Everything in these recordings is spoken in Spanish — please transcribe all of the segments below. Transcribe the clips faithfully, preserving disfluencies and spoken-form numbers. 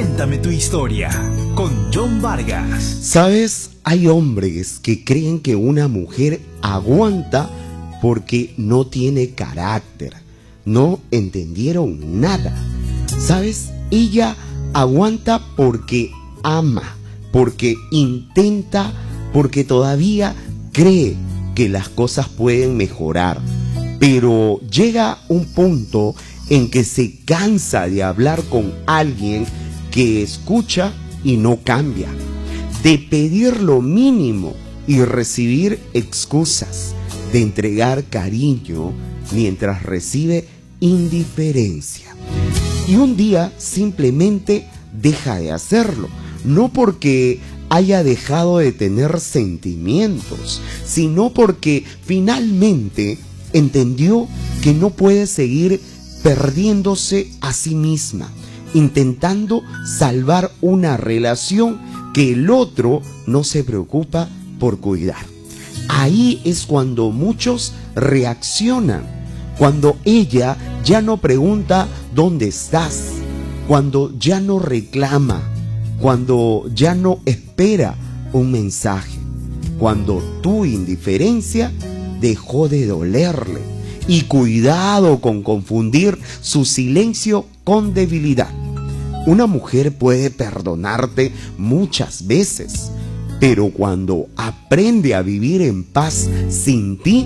Cuéntame tu historia con John Vargas. ¿Sabes? Hay hombres que creen que una mujer aguanta porque no tiene carácter. No entendieron nada. ¿Sabes? Ella aguanta porque ama, porque intenta, porque todavía cree que las cosas pueden mejorar. Pero llega un punto en que se cansa de hablar con alguien que escucha y no cambia, de pedir lo mínimo y recibir excusas, de entregar cariño mientras recibe indiferencia. Y un día simplemente deja de hacerlo, no porque haya dejado de tener sentimientos, sino porque finalmente entendió que no puede seguir perdiéndose a sí misma, intentando salvar una relación que el otro no se preocupa por cuidar. Ahí es cuando muchos reaccionan, cuando ella ya no pregunta dónde estás, cuando ya no reclama, cuando ya no espera un mensaje, cuando tu indiferencia dejó de dolerle. Y cuidado con confundir su silencio con debilidad. Una mujer puede perdonarte muchas veces, pero cuando aprende a vivir en paz sin ti,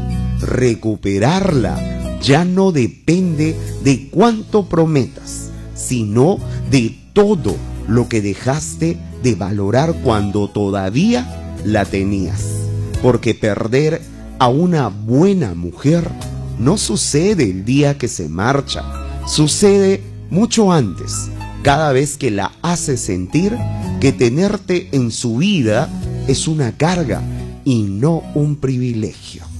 recuperarla ya no depende de cuánto prometas, sino de todo lo que dejaste de valorar cuando todavía la tenías. Porque perder a una buena mujer no sucede el día que se marcha, sucede mucho antes, cada vez que la hace sentir que tenerte en su vida es una carga y no un privilegio.